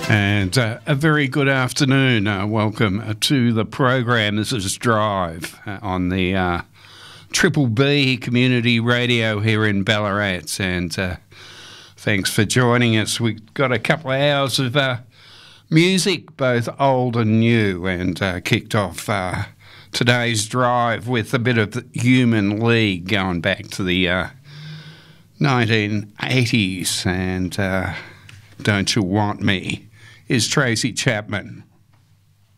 And a very good afternoon. Welcome to the program. This is Drive on the Triple B Community Radio here in Ballarat. And thanks for joining us. We've got a couple of hours of music, both old and new, and kicked off today's drive with a bit of the Human League going back to the 1980s. And Don't You Want Me is Tracy Chapman.